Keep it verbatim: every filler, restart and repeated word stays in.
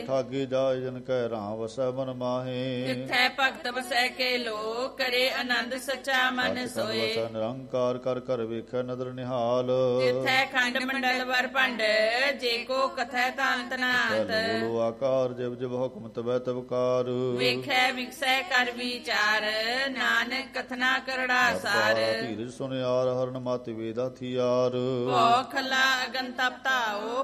ਠਾਗੀ ਜਾਇ ਜਨ ਕਹਿ ਰਾਮ ਵਸੈ ਮਨ ਮਾਹੇ। ਤਿਥੈ ਭਗਤ ਵਸੈ ਕੇ ਲੋ ਕਰੇ ਆਨੰਦ ਸਚਾ ਮਨ ਸੋਏ। ਵਸੈ ਨਿਰੰਕਾਰ ਕਰ ਕਰ ਵੇਖੈ ਨਦਰ ਨਿਹਾਲ। ਤਿਥੈ ਖੰਡ ਮੰਡਲ ਵਰ ਭੰਡ ਜੇ ਕੋ ਕਥੈ ਤਾਂਤ ਨਾਤ। ਬੋਲੋ ਆਕਾਰ ਜਿਵ ਜਿਵ ਹੁਕਮ ਤਵੈ ਤਵਕਾਰ। ਵੇਖੈ ਵਿਖਸੈ ਕਰ ਵਿਚਾਰ ਨਾਨਕ ਕਥਨਾ ਕਰੜਾ ਸਾਰ। ਧੀਰਜ ਸੁਨਿਆਰ ਹਰਨ ਮਤਿ ਵੇਦਾ ਥਿਆਰ। ਭੋ ਖਲਾ ਅਗਨ ਤਪ ਧਾਓ